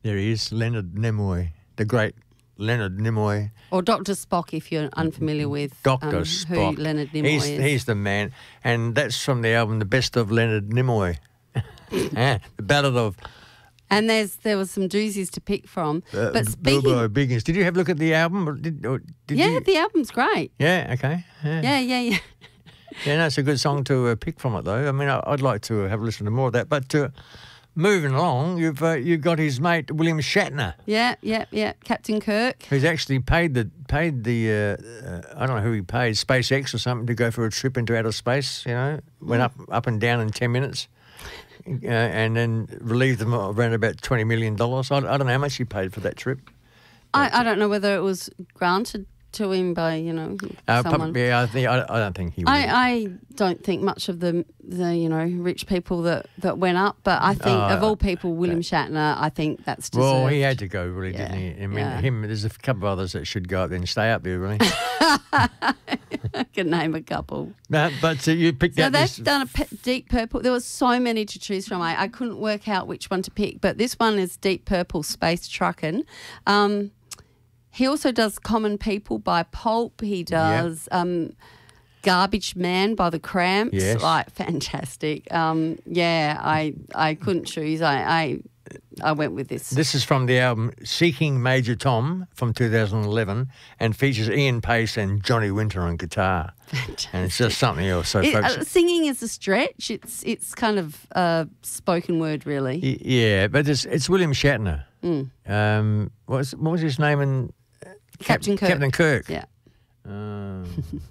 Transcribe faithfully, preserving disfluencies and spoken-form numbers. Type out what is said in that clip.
There he is, Leonard Nimoy, the great Leonard Nimoy. Or Doctor Spock, if you're unfamiliar with Doctor um, Spock. who Leonard Nimoy he's, is. He's the man. And that's from the album The Best of Leonard Nimoy. Yeah, the Ballad of... And there's there was some doozies to pick from. Uh, but speaking... Bilbo Biggins. Did you have a look at the album? Or did, or did yeah, you? the album's great. Yeah, okay. Yeah, Yeah, yeah, yeah. yeah no, it's a good song to uh, pick from it, though. I mean, I, I'd like to have a listen to more of that. But uh, moving along, you've uh, you've got his mate, William Shatner. Yeah, yeah, yeah. Captain Kirk. Who's actually paid the paid the uh, uh, I don't know who he paid, SpaceX or something, to go for a trip into outer space. You know, went up up and down in ten minutes, uh, and then relieved them of around about twenty million dollars. I, I don't know how much he paid for that trip. I, I don't know whether it was granted to him by, you know, Uh, someone. probably, yeah, I, think, I, I don't think he would. I, I don't think much of the, the you know, rich people that, that went up, but I think Oh, of all people, William Shatner, I think that's deserved. Well, he had to go, really, Yeah, didn't he? I mean, yeah. him. There's a couple of others that should go up there and stay up there, really. I can name a couple. No, but uh, you picked So out they've this. done a pe- Deep Purple. There was so many to choose from. I, I couldn't work out which one to pick, but this one is Deep Purple, Space Truckin'. Um, he also does Common People by Pulp. He does um, Garbage Man by The Cramps. Yes. Like, fantastic. Um, yeah, I I couldn't choose. I, I I went with this. This is from the album Seeking Major Tom from two thousand eleven and features Ian Pace and Johnny Winter on guitar. Fantastic. And it's just something else. So, It, folks, uh, singing is a stretch. It's it's kind of uh, spoken word, really. y- yeah, but it's, it's William Shatner. Mm. Um, what was, what was his name in Captain Kirk. Captain Kirk. Yeah. Um,